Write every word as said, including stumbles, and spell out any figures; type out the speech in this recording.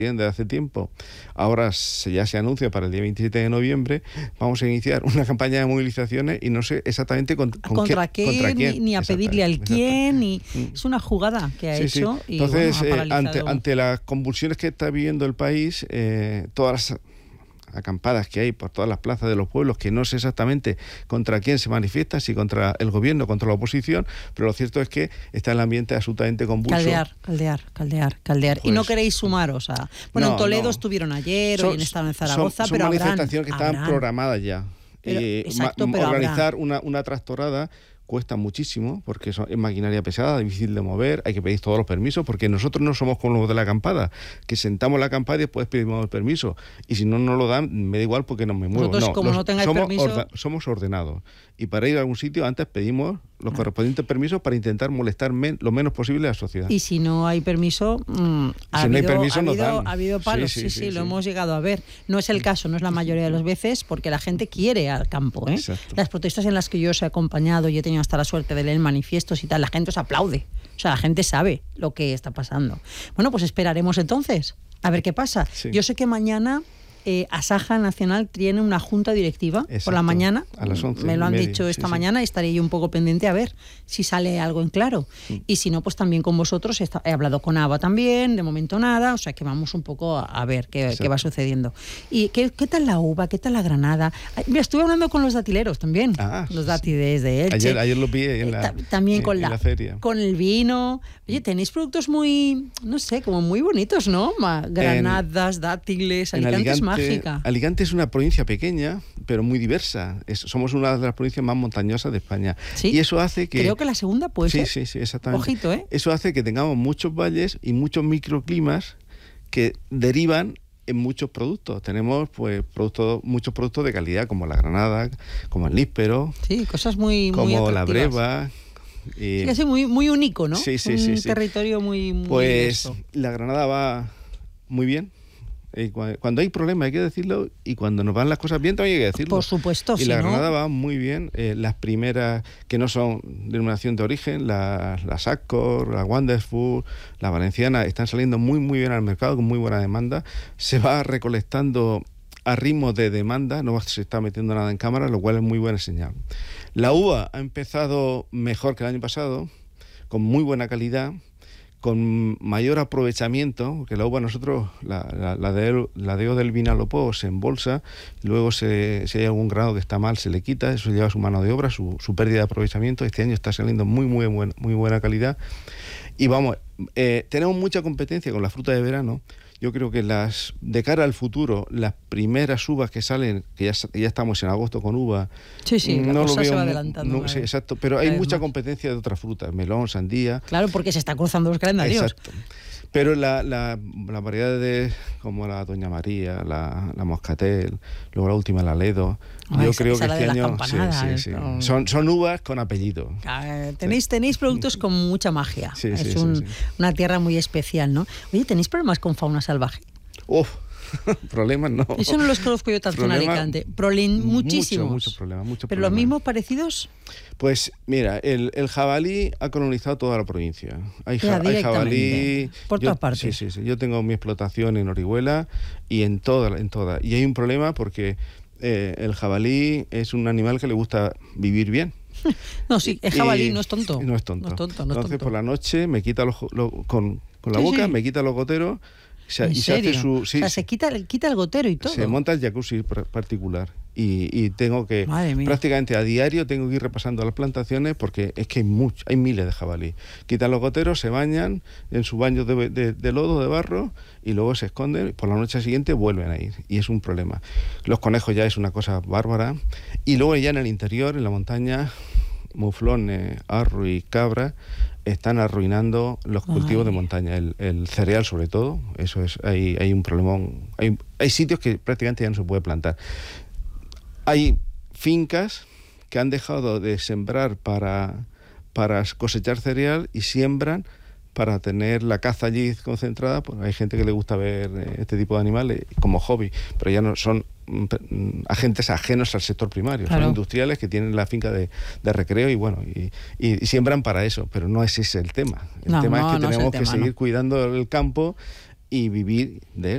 desde hace tiempo, ahora se, ya se anuncia para el día veintisiete de noviembre, vamos a iniciar una campaña de movilizaciones y no sé exactamente con, con ¿Contra, qué, qué, contra quién, ni, ni a pedirle al quién, ni, mm. es una jugada que ha sí, hecho sí. y Entonces, bueno, ha eh, paralizado. ante, ante las convulsiones que está viviendo el país, eh, todas las acampadas que hay por todas las plazas de los pueblos, que no sé exactamente contra quién se manifiesta, si contra el gobierno, contra la oposición, pero lo cierto es que está el ambiente absolutamente convulso. Caldear, caldear, caldear, caldear. Pues, y no queréis sumaros a... Bueno, no, en Toledo no. estuvieron ayer, son, hoy han estado en Zaragoza, son, son pero manifestaciones habrán, que están habrán. programadas ya. Pero, y exacto, ma- pero organizar una, una tractorada cuesta muchísimo porque es maquinaria pesada, difícil de mover, hay que pedir todos los permisos porque nosotros no somos como los de la acampada, que sentamos la acampada y después pedimos el permiso y si no nos lo dan, me da igual porque no me muevo. Nosotros, no, como los, no tengáis somos, permiso... orda, somos ordenados y para ir a algún sitio antes pedimos los correspondientes permisos para intentar molestar men, lo menos posible a la sociedad. Y si no hay permiso, mmm, ha, si habido, no hay permiso, ha, nos habido, dan. ha habido palos, sí sí, sí, sí, sí, lo hemos llegado a ver. No es el caso, no es la mayoría de las veces, porque la gente quiere al campo. ¿eh? Las protestas en las que yo os he acompañado y he tenido hasta la suerte de leer manifiestos y tal, la gente os aplaude. O sea, la gente sabe lo que está pasando. Bueno, pues esperaremos entonces a ver qué pasa. Sí. Yo sé que mañana... Eh, Asaja Nacional tiene una junta directiva. Exacto, por la mañana, a las once me lo han media, dicho esta sí, mañana sí. y estaré yo un poco pendiente a ver si sale algo en claro. Sí. Y si no, pues también con vosotros he, he hablado con Ava también, de momento nada, o sea que vamos un poco a, a ver qué, qué va sucediendo. ¿Y qué, qué tal la uva? ¿Qué tal la granada? Ay, mira, estuve hablando con los datileros también, ah, los dátiles de Elche. Ayer, ayer lo vi en la, eh, también en, con, en la, la feria. Con el vino. Oye, tenéis productos muy, no sé, como muy bonitos, ¿no? Granadas, en, dátiles, Alicante, Alicante es mágica. Alicante es una provincia pequeña, pero muy diversa. Es, somos una de las provincias más montañosas de España. ¿Sí? Y eso hace que... Creo que la segunda puede sí, ser. Sí, sí, exactamente. Ojito, ¿eh? Eso hace que tengamos muchos valles y muchos microclimas que derivan en muchos productos. Tenemos pues productos, muchos productos de calidad, como la granada, como el níspero. Sí, cosas muy, como muy Como la breva. Y... Sí, casi muy, muy único, ¿no? Sí, sí, Un sí. sí. territorio muy, muy Pues diverso. La granada va muy bien. Y cuando hay problemas hay que decirlo y cuando nos van las cosas bien también hay que decirlo. Por supuesto, y si la no... granada va muy bien. Eh, las primeras que no son denominación de origen, las la Saccor, la Wonderful, la Valenciana, están saliendo muy muy bien al mercado con muy buena demanda. Se va recolectando a ritmo de demanda, no se está metiendo nada en cámara, lo cual es muy buena señal. La uva ha empezado mejor que el año pasado, con muy buena calidad, con mayor aprovechamiento, porque la uva nosotros, la, la, la, de, la de O del Vinalopó se embolsa, luego se, si hay algún grado que está mal se le quita, eso lleva su mano de obra, su, su pérdida de aprovechamiento. Este año está saliendo muy muy, buen, muy buena calidad y vamos, eh, tenemos mucha competencia con la fruta de verano. Yo creo que las de cara al futuro, las primeras uvas que salen, que ya, ya estamos en agosto con uva, sí, sí, no la lo cosa veo, se va adelantando. No, sí, exacto, pero hay mucha más. competencia de otras frutas, melón, sandía. Claro, porque se están cruzando los calendarios. Exacto. Pero la, la, la variedad de, como la Doña María, la, la Moscatel, luego la última, la Ledo, Ay, yo esa, creo esa que este año sí, sí, sí. No. Son, son uvas con apellido. Ah, tenéis, tenéis productos con mucha magia. Sí, es sí, un, sí, sí. una tierra muy especial, ¿no? Oye, ¿tenéis problemas con fauna salvaje? Uf, problemas no. Eso no los conozco yo tanto Problema, en Alicante. Prolin, muchísimos. Mucho, mucho problema, mucho ¿Pero problema. los mismos parecidos? Pues mira, el, el jabalí ha colonizado toda la provincia. Hay, ya, ja, hay jabalí... Por yo, todas partes. Sí, sí, sí. Yo tengo mi explotación en Orihuela y en toda, en toda. Y hay un problema porque eh, el jabalí es un animal que le gusta vivir bien. No, sí, el jabalí y, no es tonto. No es tonto. No es tonto, no es Entonces tonto. por la noche me quita los, lo, con, con la sí, boca, sí. me quita los goteros. Se, ¿En y serio? se hace su, sí, o sea, se quita, quita el gotero y todo. Se monta el jacuzzi particular y, y tengo que, prácticamente a diario tengo que ir repasando las plantaciones porque es que hay mucho, hay miles de jabalí. Quitan los goteros, se bañan en su baño de, de, de lodo, de barro y luego se esconden y por la noche siguiente vuelven a ir y es un problema. Los conejos ya es una cosa bárbara y luego ya en el interior, en la montaña, muflones, arro y cabra están arruinando los cultivos Ay. de montaña, el, el cereal sobre todo, eso es, hay, hay un problemón, hay, hay sitios que prácticamente ya no se puede plantar. Hay fincas que han dejado de sembrar para, para cosechar cereal y siembran para tener la caza allí concentrada, pues hay gente que le gusta ver este tipo de animales como hobby, pero ya no son agentes ajenos al sector primario, claro. Son industriales que tienen la finca de, de recreo y bueno, y, y, y siembran para eso, pero no es ese el tema. El no, tema no, es que no tenemos es que tema, seguir no. cuidando el campo y vivir de él.